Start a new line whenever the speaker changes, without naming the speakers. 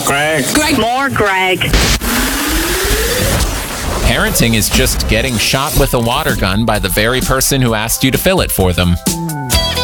Greg.
More Greg.
Parenting is just getting shot with a water gun by the very person who asked you to fill it for them.